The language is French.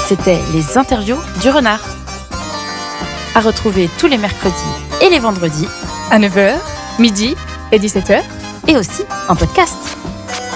C'était les interviews du renard. À retrouver tous les mercredis et les vendredis à 9h, midi et 17h. et aussi en podcast.